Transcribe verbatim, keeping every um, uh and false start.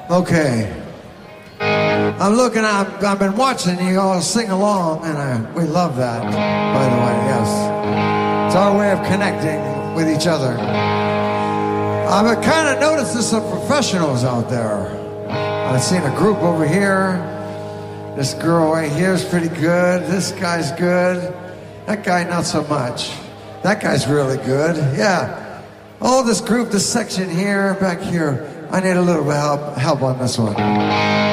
Okay. I'm looking, I've, I've been watching you all sing along, and I, we love that, by the way, yes. It's our way of connecting with each other. I've kind of noticed there's some professionals out there. I've seen a group over here. This girl right here is pretty good. This guy's good. That guy, not so much. That guy's really good, yeah. Oh, this group, this section here, back here, I need a little bit of help, help on this one.